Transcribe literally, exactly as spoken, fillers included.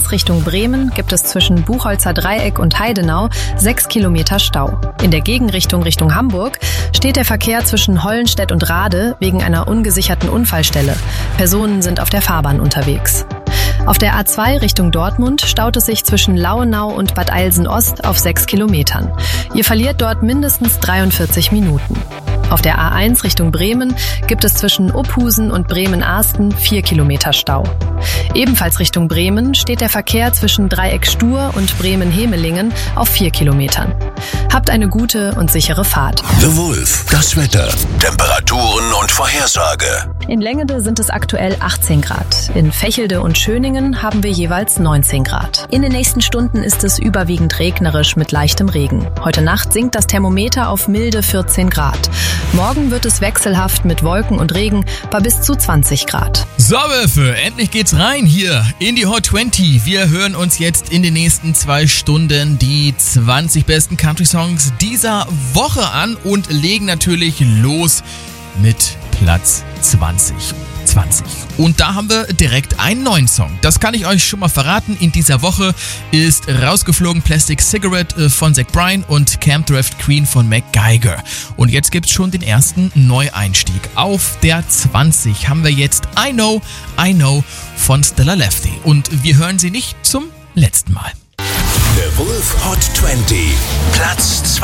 eins Richtung Bremen gibt es zwischen Buchholzer Dreieck und Heidenau sechs Kilometer Stau. In der Gegenrichtung Richtung Hamburg steht der Verkehr zwischen Hollenstedt und Rade wegen einer ungesicherten Unfallstelle. Personen sind auf der Fahrbahn unterwegs. Auf der A zwei Richtung Dortmund staut es sich zwischen Lauenau und Bad Eilsen-Ost auf sechs Kilometern. Ihr verliert dort mindestens dreiundvierzig Minuten. Auf der A eins Richtung Bremen gibt es zwischen Uphusen und Bremen-Arsten vier Kilometer Stau. Ebenfalls Richtung Bremen steht der Verkehr zwischen Dreieck Stur und Bremen-Hemelingen auf vier Kilometern. Habt eine gute und sichere Fahrt. The Wolf, das Wetter, Temperaturen und Vorhersage. In Längede sind es aktuell achtzehn Grad. In Vechelde und Schöningen haben wir jeweils neunzehn Grad. In den nächsten Stunden ist es überwiegend regnerisch mit leichtem Regen. Heute Nacht sinkt das Thermometer auf milde vierzehn Grad. Morgen wird es wechselhaft mit Wolken und Regen bei bis zu zwanzig Grad. So, Wölfe, endlich geht's rein hier in die Hot zwanzig. Wir hören uns jetzt in den nächsten zwei Stunden die zwanzig besten Country-Songs dieser Woche an und legen natürlich los mit Platz zwanzig. zwanzig. Und da haben wir direkt einen neuen Song. Das kann ich euch schon mal verraten. In dieser Woche ist rausgeflogen Plastic Cigarette von Zach Bryan und Camp Draft Queen von Mick Geiger. Und jetzt gibt's schon den ersten Neueinstieg. Auf der zwanzig haben wir jetzt I Know, I Know von Stella Lefty. Und wir hören sie nicht zum letzten Mal. The Wolf Hot zwanzig, Platz zwei.